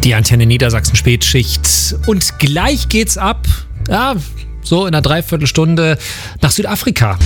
Die Antenne Niedersachsen Spätschicht. Und gleich geht's ab, ja, so in einer Dreiviertelstunde nach Südafrika.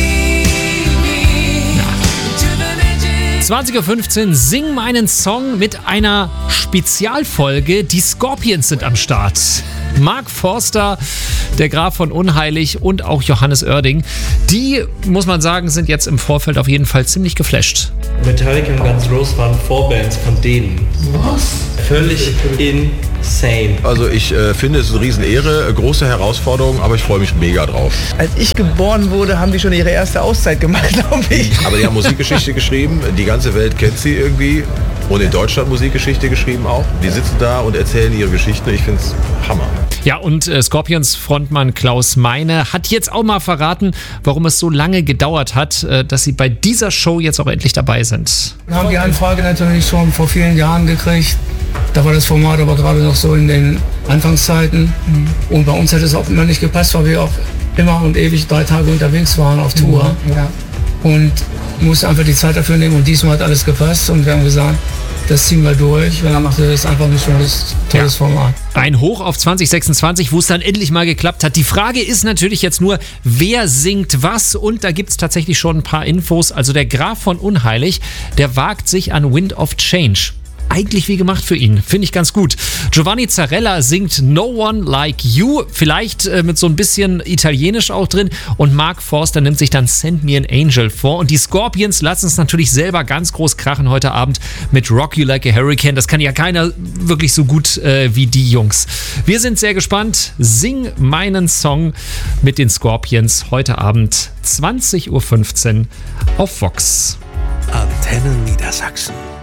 20.15 Uhr, Sing meinen Song mit einer Spezialfolge. Die Scorpions sind am Start. Mark Forster, der Graf von Unheilig und auch Johannes Oerding. Die, muss man sagen, sind jetzt im Vorfeld auf jeden Fall ziemlich geflasht. Metallica und Guns N' Roses waren Vorbands von denen. Was? Völlig insane. Also ich finde, es ist eine Riesenehre, große Herausforderung, aber ich freue mich mega drauf. Als ich geboren wurde, haben die schon ihre erste Auszeit gemacht, glaube ich. Aber die haben Musikgeschichte geschrieben, die ganze Welt kennt sie irgendwie und in Deutschland Musikgeschichte geschrieben auch. Die sitzen da und erzählen ihre Geschichten, ich finde es Hammer. Ja, und Scorpions-Frontmann Klaus Meine hat jetzt auch mal verraten, warum es so lange gedauert hat, dass sie bei dieser Show jetzt auch endlich dabei sind. Wir haben die Anfrage natürlich schon vor vielen Jahren gekriegt. Da war das Format aber gerade noch so in den Anfangszeiten. Und bei uns hätte es auch immer nicht gepasst, weil wir auch immer und ewig 3 Tage unterwegs waren auf Tour. Ja. Und musste einfach die Zeit dafür nehmen. Und diesmal hat alles gepasst. Und wir haben gesagt, das ziehen wir durch. Das ist einfach ein tolles Format. Ein Hoch auf 2026, wo es dann endlich mal geklappt hat. Die Frage ist natürlich jetzt nur, wer singt was? Und da gibt es tatsächlich schon ein paar Infos. Also der Graf von Unheilig, der wagt sich an Wind of Change. Eigentlich wie gemacht für ihn. Finde ich ganz gut. Giovanni Zarella singt No One Like You. Vielleicht mit so ein bisschen Italienisch auch drin. Und Mark Forster nimmt sich dann Send Me an Angel vor. Und die Scorpions lassen es natürlich selber ganz groß krachen heute Abend mit Rock You Like a Hurricane. Das kann ja keiner wirklich so gut wie die Jungs. Wir sind sehr gespannt. Sing meinen Song mit den Scorpions heute Abend 20.15 Uhr auf Vox. Antenne Niedersachsen.